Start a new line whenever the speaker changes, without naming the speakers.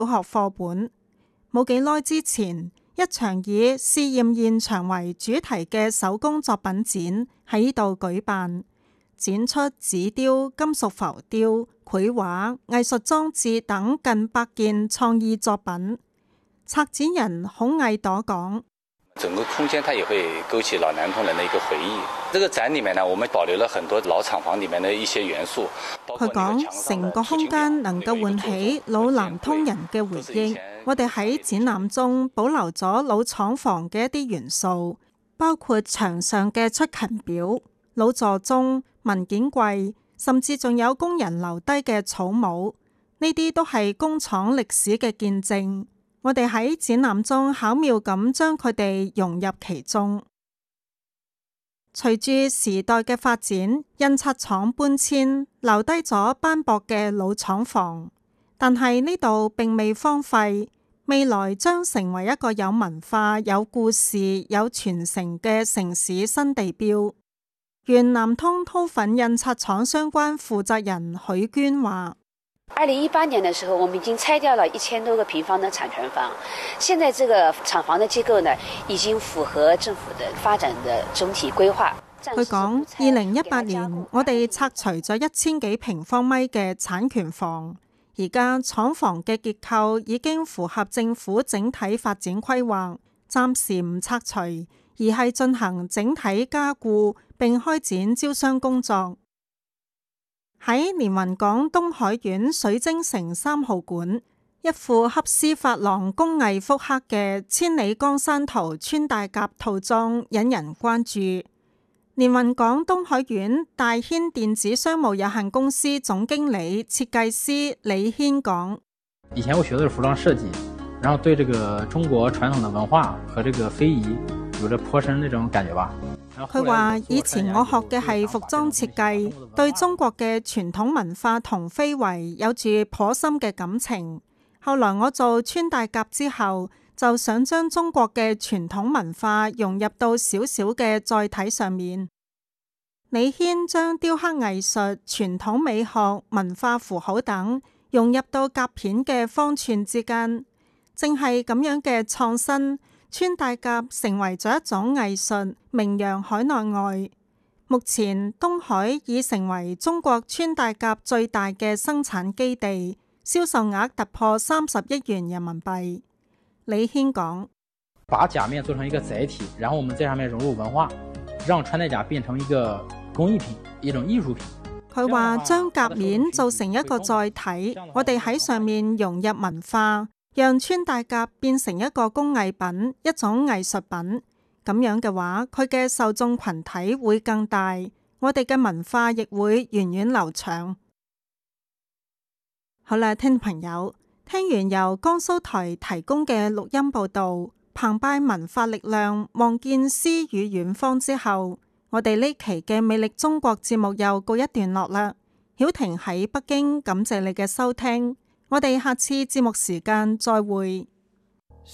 小學課本。冇幾耐之前，一場以試驗現場為主題嘅手工作品展喺呢度舉辦，展出紙雕、金屬浮雕、繪畫、藝術裝置等近100件創意作品。策展人孔毅朵講：
整個空間它也會勾起老南通人的一個回憶。這個展裡面呢，我們保留了很多老廠房裡面的一些元素。
佢講成個空間能夠喚起老南通人嘅回憶。我哋喺展覽中保留咗老廠房嘅一啲元素，包括牆上嘅出勤表、老座鐘、文件櫃，甚至仲有工人留低嘅草帽。呢啲都係工廠歷史嘅見證。我哋喺展覽中巧妙咁將佢哋融入其中。隨住時代嘅發展，印刷廠搬遷，留低咗斑駁嘅老廠房。但係呢度並未荒廢，未來將成為一個有文化、有故事、有傳承嘅城市新地標。原南通韜粉印刷廠相關負責人許娟話
：2018年的時候，我們已經拆掉了1000多個平方的產權房，現在這個廠房的結構呢，已經符合政府的發展的總體規劃。
佢講：2018年我哋拆除咗1000幾平方米嘅產權房。而家廠房嘅結構已經符合政府整體發展規劃，暫時唔拆除，而係進行整體加固並開展招商工作。喺連雲港東海苑水晶城3號館，一副恰斯法郎工藝復刻嘅千里江山圖穿戴甲套裝引人關注。連雲港東海苑大軒電子商務有限公司總經理設計師李軒講：
以前我學的是服裝設計，然後對這個中國傳統的文化和這個非遺有着頗深那種感覺吧。
佢話以前我學嘅係服裝設計，對中國嘅傳統文化同非遺有住頗深嘅感情。後來我做穿戴甲之後，就想將中國嘅傳統文化融入到小小嘅載體上面。李軒將雕刻藝術、傳統美學、文化符號等融入到甲片嘅方寸之間，正係咁樣嘅創新，穿戴甲成為咗一種藝術，名揚海內外。目前東海已成為中國穿戴甲最大嘅生產基地，銷售額突破30億元人民幣。李軒講：
把甲面做成一個載體，然後我們在上面融入文化，讓穿戴甲變成一個工藝品，一種藝術品。
佢話將甲面做成一個載體，我哋喺上面融入文化，讓穿戴甲變成一個工藝品，一種藝術品。咁樣嘅話，佢嘅受眾群體會更大，我哋嘅文化亦會源遠流長。好啦，聽眾朋友，聽完由江蘇台提供嘅錄音報道，澎湃文化力量，望見詩與遠方之後，我哋呢期嘅魅力中國節目又告一段落啦。曉婷喺北京，感謝你嘅收聽，我哋下次節目時間再會。